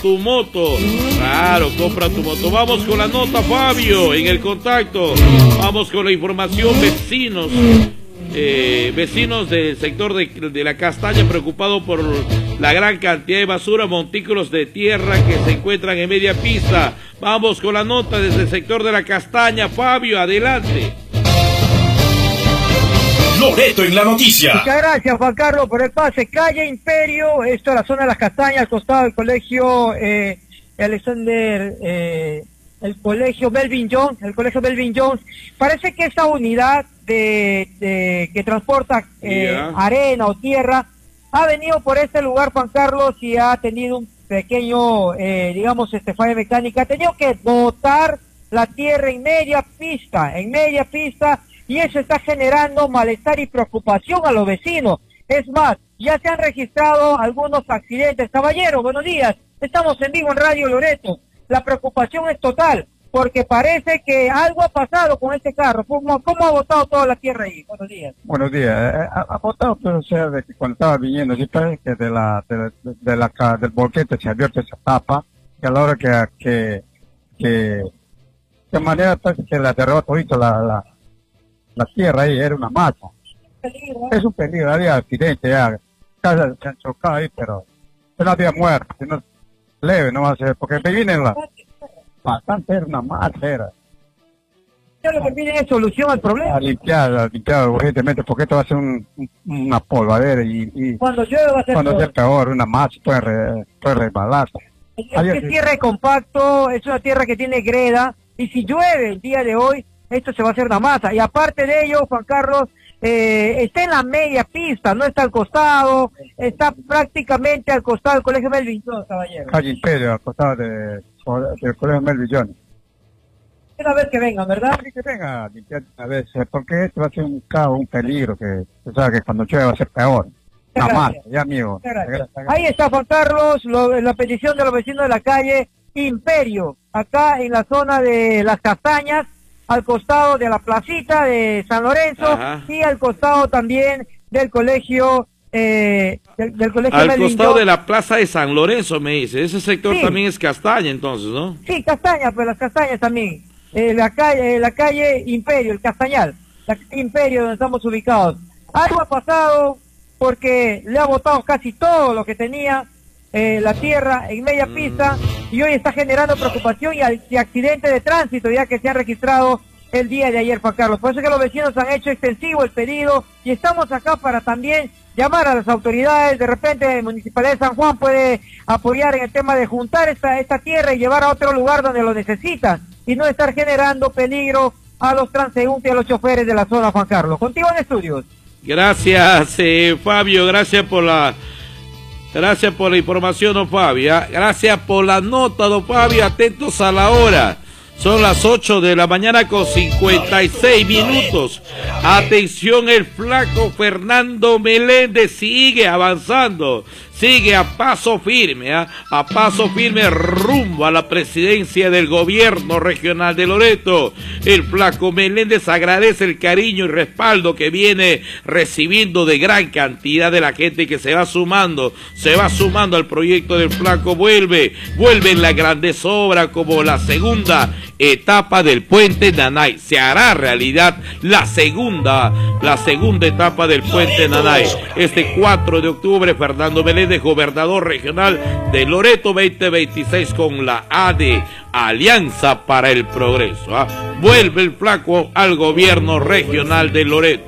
tu moto. Claro, compra tu moto. Vamos con la nota, Fabio, en el contacto. Vamos con la información, vecinos. Vecinos del sector de la Castaña preocupados por la gran cantidad de basura, montículos de tierra que se encuentran en media pista. Vamos con la nota desde el sector de la Castaña. Fabio, adelante. Loreto en la noticia. Muchas gracias, Juan Carlos, por el pase. Calle Imperio, esto es la zona de las Castañas, al costado del colegio Alexander, el colegio Melvin Jones. Parece que esta unidad que transporta arena o tierra ha venido por este lugar, Juan Carlos, y ha tenido un pequeño, falla mecánica. Ha tenido que botar la tierra en media pista, y eso está generando malestar y preocupación a los vecinos. Es más, ya se han registrado algunos accidentes. Caballero, buenos días. Estamos en vivo en Radio Loreto. La preocupación es total, porque parece que algo ha pasado con este carro. ¿Cómo ha botado toda la tierra ahí? Buenos días. Buenos días. Ha botado, pero o sea, de que cuando estaba viniendo, sí parece que del volquete se ha abierto esa tapa, que a la hora que de manera parece que la derrotó todito la tierra ahí, era una masa. Es un peligro, había accidente ya, casas se han chocado ahí, pero no había muerto, sino leve, no va a ser, porque me viene bastante, era una masa, era. ¿Qué es lo que piden es solución al problema? A limpiar urgentemente, porque esto va a ser una polvadera y cuando llueve va a ser cuando sea peor, una masa, puede resbalar. Es tierra compacto, es una tierra que tiene greda, y si llueve el día de hoy, esto se va a hacer una masa. Y aparte de ello, Juan Carlos, está en la media pista, no está al costado, está prácticamente al costado del colegio Melvin Jones, caballero. Calle Imperio, al costado del colegio Melvin Jones. Una vez que vengan, ¿verdad? Sí, que venga a limpiar una vez, porque esto va a ser un caos, un peligro, que tú sabes que cuando llueve va a ser peor. Nada más, ya amigo. Gracias. Ahí está, Juan Carlos, la petición de los vecinos de la calle Imperio, acá en la zona de las Castañas, al costado de la placita de San Lorenzo. Ajá. Y al costado también del colegio del colegio al Melvin costado Jones. de la plaza de San Lorenzo, me dice. Ese sector también es Castaña, entonces, ¿no? Sí, Castaña, pues las Castañas también. La calle Imperio, el Castañal, la calle Imperio donde estamos ubicados. Algo ha pasado porque le ha botado casi todo lo que tenía la tierra en media pista, y hoy está generando preocupación y accidentes de tránsito ya que se han registrado el día de ayer, Juan Carlos. Por eso que los vecinos han hecho extensivo el pedido, y estamos acá para también llamar a las autoridades. De repente la Municipalidad de San Juan puede apoyar en el tema de juntar esta tierra y llevar a otro lugar donde lo necesitan, y no estar generando peligro a los transeúntes y a los choferes de la zona, Juan Carlos. Contigo en estudios. Gracias, Fabio, gracias por la información, don Fabio. Gracias por la nota, don Fabio. Atentos a la hora. Son las 8 de la mañana con 56 minutos. Atención, el flaco Fernando Meléndez sigue avanzando. Sigue a paso firme, rumbo a la presidencia del gobierno regional de Loreto. El flaco Meléndez agradece el cariño y respaldo que viene recibiendo de gran cantidad de la gente que se va sumando al proyecto del flaco. Vuelven las grandes obras como la segunda etapa del puente Nanay. Se hará realidad la segunda etapa del puente Nanay. Este 4 de octubre, Fernando Meléndez, gobernador regional de Loreto 2026 con la AD, Alianza para el Progreso. Vuelve el flaco al gobierno regional de Loreto.